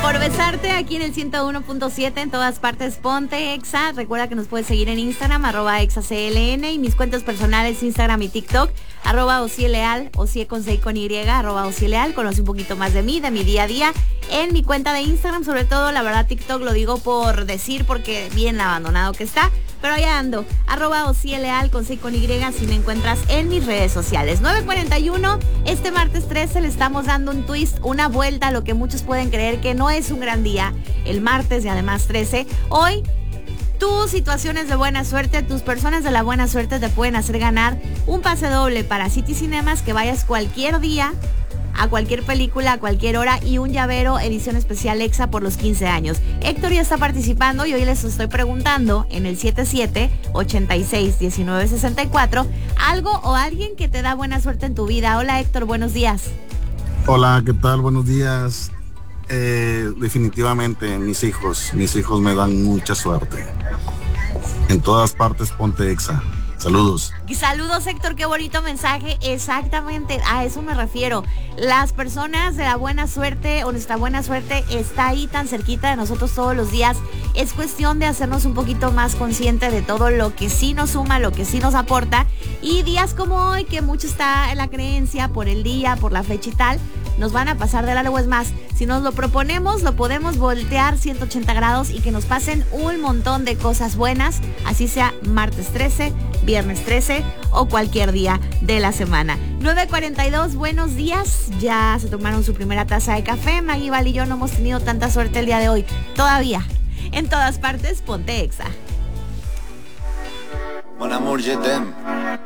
Por besarte aquí en el 101.7 en todas partes, ponte Exa. Recuerda que nos puedes seguir en Instagram, @ExaCLN, y mis cuentas personales, Instagram y TikTok, @OsieLeal, Osie con C y con Y, @OsieLeal. Conoce un poquito más de mí, de mi día a día en mi cuenta de Instagram, sobre todo, la verdad, TikTok lo digo por decir, porque bien abandonado que está, pero allá ando, @OsieLeal con C y con Y, si me encuentras en mis redes sociales. 9:41, este martes 13 le estamos dando un twist, una vuelta a lo que muchos pueden creer que no es un gran día, el martes y además 13. Hoy, tus situaciones de buena suerte, tus personas de la buena suerte te pueden hacer ganar un pase doble para City Cinemas, que vayas cualquier día, a cualquier película, a cualquier hora, y un llavero edición especial Exa por los 15 años. Héctor ya está participando y hoy les estoy preguntando en el 77-86-1964 algo o alguien que te da buena suerte en tu vida. Hola Héctor, buenos días. Hola, ¿qué tal? Buenos días. Definitivamente mis hijos me dan mucha suerte. En todas partes ponte Exa. Saludos. Saludos Héctor, qué bonito mensaje. Exactamente, a eso me refiero. Las personas de la buena suerte o nuestra buena suerte está ahí tan cerquita de nosotros todos los días. Es cuestión de hacernos un poquito más consciente de todo lo que sí nos suma, lo que sí nos aporta. Y días como hoy, que mucho está en la creencia por el día, por la fecha y tal, nos van a pasar de largo. Es más, si nos lo proponemos, lo podemos voltear 180 grados y que nos pasen un montón de cosas buenas, así sea martes 13, viernes 13 o cualquier día de la semana. 9:42, buenos días. Ya se tomaron su primera taza de café. Maggie Val y yo no hemos tenido tanta suerte el día de hoy. Todavía. En todas partes, ponte Exa. Mon amour, je t'aime.